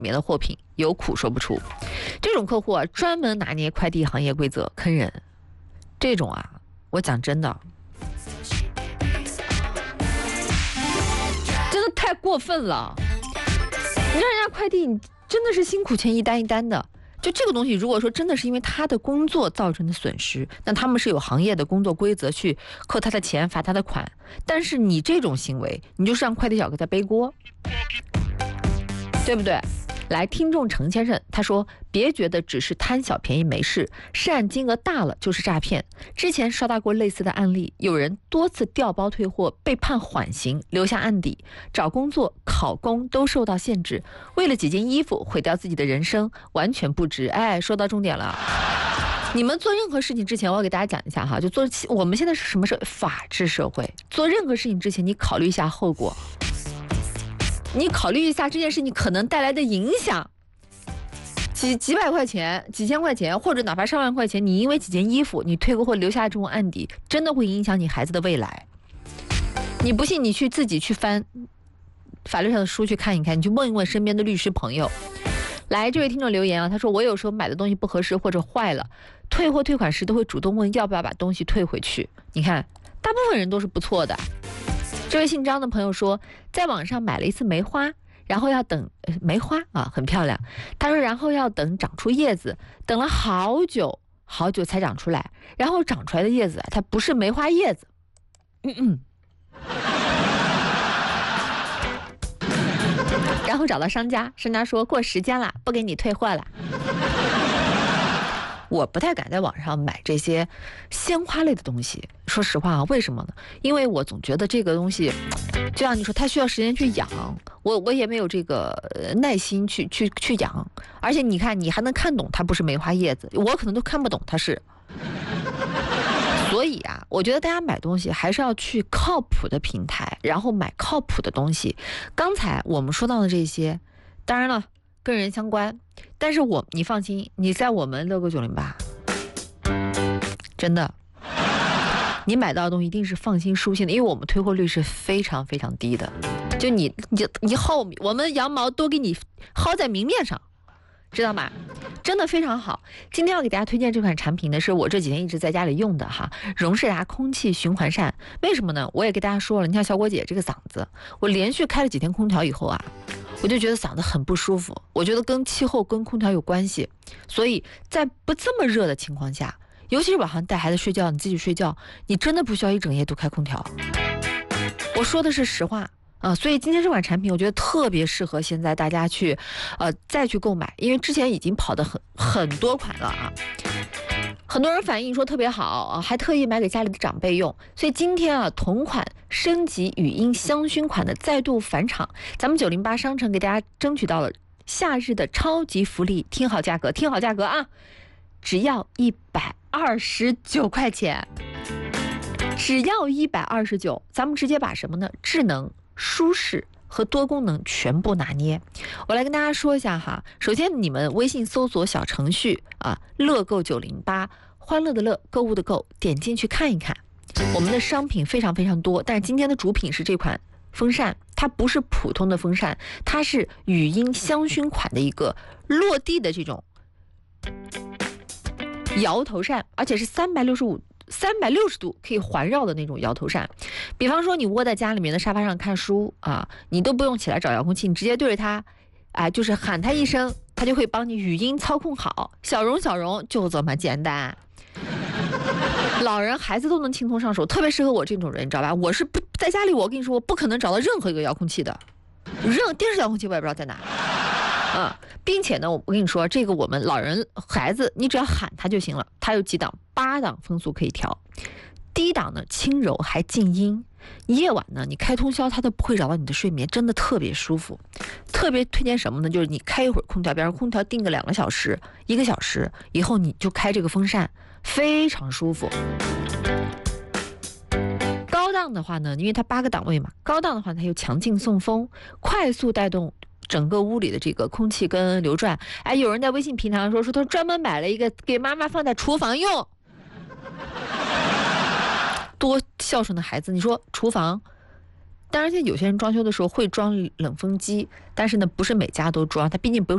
面的货品有苦说不出。这种客户啊，专门拿捏快递行业规则坑人。这种啊，我讲真的，真的太过分了。你让人家快递，你真的是辛苦钱一单一单的。就这个东西，如果说真的是因为他的工作造成的损失，那他们是有行业的工作规则去扣他的钱、罚他的款。但是你这种行为，你就是让快递小哥在背锅，对不对？来，听众程先生他说，别觉得只是贪小便宜没事，涉案金额大了就是诈骗。之前刷到过类似的案例，有人多次调包退货被判缓刑，留下案底，找工作考公都受到限制，为了几件衣服毁掉自己的人生，完全不值。哎，说到重点了。你们做任何事情之前，我要给大家讲一下哈，就我们现在是什么社会？法治社会。做任何事情之前，你考虑一下后果，你考虑一下这件事情可能带来的影响。几百块钱、几千块钱，或者哪怕上万块钱，你因为几件衣服你退过货留下这种案底，真的会影响你孩子的未来。你不信，你自己去翻法律上的书去看一看，你去问一问身边的律师朋友。来，这位听众留言啊，他说我有时候买的东西不合适或者坏了，退货退款时都会主动问要不要把东西退回去。你看，大部分人都是不错的。这位姓张的朋友说，在网上买了一次梅花，然后要等梅花啊，很漂亮。他说，然后要等长出叶子，等了好久好久才长出来，然后长出来的叶子它不是梅花叶子。然后找到商家说过时间了，不给你退货了。我不太敢在网上买这些鲜花类的东西，说实话啊，为什么呢？因为我总觉得这个东西，就像你说，它需要时间去养，我也没有这个耐心去养，而且你看，你还能看懂它不是梅花叶子，我可能都看不懂它是。所以啊，我觉得大家买东西还是要去靠谱的平台，然后买靠谱的东西。刚才我们说到的这些，当然了，跟人相关，但是你放心，你在我们乐购908，真的，你买到的东西一定是放心舒心的，因为我们退货率是非常非常低的。就你薅，我们羊毛都给你薅在明面上，知道吗？真的非常好。今天要给大家推荐这款产品呢，是我这几天一直在家里用的哈，荣仕达空气循环扇。为什么呢？我也给大家说了，你看小果姐这个嗓子，我连续开了几天空调以后啊，我就觉得嗓子很不舒服，我觉得跟气候跟空调有关系。所以在不这么热的情况下，尤其是晚上带孩子睡觉，你自己睡觉，你真的不需要一整夜都开空调。我说的是实话。所以今天这款产品我觉得特别适合现在大家去再去购买，因为之前已经跑的很多款了啊，很多人反映说特别好啊，还特意买给家里的长辈用。所以今天啊，同款升级语音香薰款的再度返场，咱们908商城给大家争取到了夏日的超级福利，听好价格啊，只要129块钱，只要129，咱们直接把什么呢？智能、舒适和多功能全部拿捏。我来跟大家说一下哈，首先你们微信搜索小程序啊，乐购908，欢乐的乐，购物的购，点进去看一看，我们的商品非常非常多，但是今天的主品是这款风扇，它不是普通的风扇，它是语音香薰款的一个落地的这种摇头扇，而且是360度可以环绕的那种摇头扇。比方说你窝在家里面的沙发上看书啊，你都不用起来找遥控器，你直接对着它就是喊它一声，它就会帮你语音操控好。小容就这么简单，老人孩子都能轻松上手，特别适合我这种人，你知道吧？我是不在家里，我跟你说，我不可能找到任何一个遥控器的，电视遥控器我也不知道在哪并且呢，我跟你说，这个我们老人孩子，你只要喊它就行了。它有几档，8档风速可以调。低档呢轻柔还静音，夜晚呢你开通宵它都不会扰到你的睡眠，真的特别舒服。特别推荐什么呢？就是你开一会儿空调，比方说空调定个2个小时、1个小时以后，你就开这个风扇，非常舒服。高档的话呢，因为它8个档位嘛，高档的话它有强劲送风，快速带动整个屋里的这个空气跟流转。有人在微信平台上说他专门买了一个给妈妈放在厨房用，多孝顺的孩子！你说厨房，当然现在有些人装修的时候会装冷风机，但是呢不是每家都装，它毕竟不